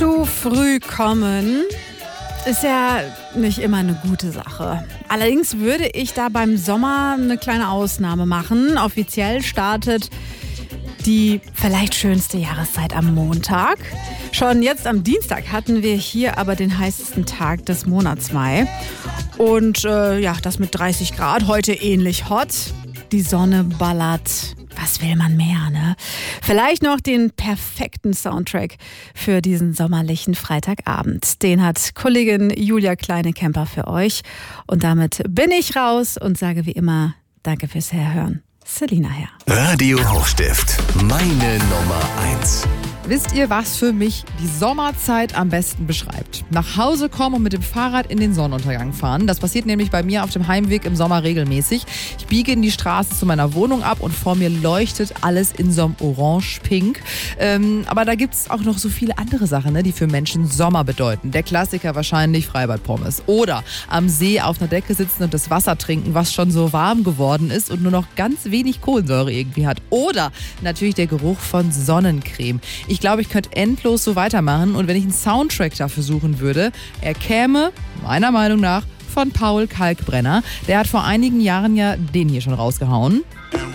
Zu früh kommen ist ja nicht immer eine gute Sache. Allerdings würde ich da beim Sommer eine kleine Ausnahme machen. Offiziell startet die vielleicht schönste Jahreszeit am Montag. Schon jetzt am Dienstag hatten wir hier aber den heißesten Tag des Monats Mai. Und das mit 30 Grad, heute ähnlich hot. Die Sonne ballert. Was will man mehr, ne? Vielleicht noch den perfekten Soundtrack für diesen sommerlichen Freitagabend. Den hat Kollegin Julia Kleine-Kemper für euch. Und damit bin ich raus und sage wie immer, danke fürs Herhören. Selina Herr. Radio Hochstift, meine Nummer 1. Wisst ihr, was für mich die Sommerzeit am besten beschreibt? Nach Hause kommen und mit dem Fahrrad in den Sonnenuntergang fahren. Das passiert nämlich bei mir auf dem Heimweg im Sommer regelmäßig. Ich biege in die Straße zu meiner Wohnung ab und vor mir leuchtet alles in so einem Orange-Pink. Aber da gibt es auch noch so viele andere Sachen, ne, die für Menschen Sommer bedeuten. Der Klassiker wahrscheinlich Freibad-Pommes. Oder am See auf einer Decke sitzen und das Wasser trinken, was schon so warm geworden ist und nur noch ganz wenig Kohlensäure irgendwie hat. Oder natürlich der Geruch von Sonnencreme. Ich glaube, ich könnte endlos so weitermachen und wenn ich einen Soundtrack dafür suchen würde, er käme, meiner Meinung nach, von Paul Kalkbrenner. Der hat vor einigen Jahren ja den hier schon rausgehauen.